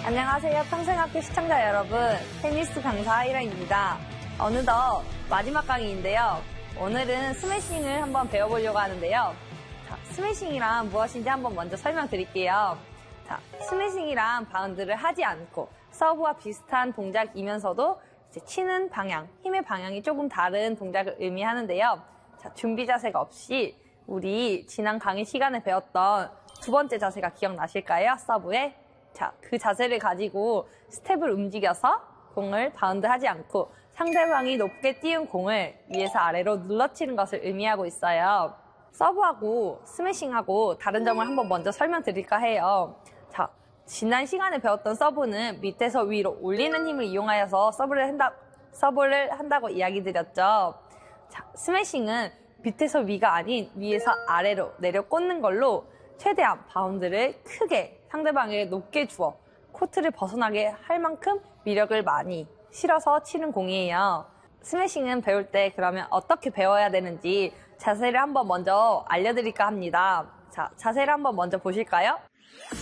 안녕하세요. 평생학교 시청자 여러분. 테니스 강사 하이라입니다. 어느덧 마지막 강의인데요. 오늘은 스매싱을 한번 배워보려고 하는데요. 자, 스매싱이란 무엇인지 한번 먼저 설명드릴게요. 자, 스매싱이란 바운드를 하지 않고 서브와 비슷한 동작이면서도 이제 치는 방향, 힘의 방향이 조금 다른 동작을 의미하는데요. 자, 준비 자세가 없이 우리 지난 강의 시간에 배웠던 두 번째 자세가 기억나실까요? 서브에. 자, 그 자세를 가지고 스텝을 움직여서 공을 바운드하지 않고 상대방이 높게 띄운 공을 위에서 아래로 눌러치는 것을 의미하고 있어요. 서브하고 스매싱하고 다른 점을 한번 먼저 설명드릴까 해요. 자, 지난 시간에 배웠던 서브는 밑에서 위로 올리는 힘을 이용하여서 서브를 한다고 이야기 드렸죠. 자, 스매싱은 밑에서 위가 아닌 위에서 아래로 내려 꽂는 걸로 최대한 바운드를 크게 상대방에게 높게 주어 코트를 벗어나게 할 만큼 위력을 많이 실어서 치는 공이에요. 스매싱은 배울 때 그러면 어떻게 배워야 되는지 자세를 한번 먼저 알려드릴까 합니다. 자, 자세를 한번 먼저 보실까요?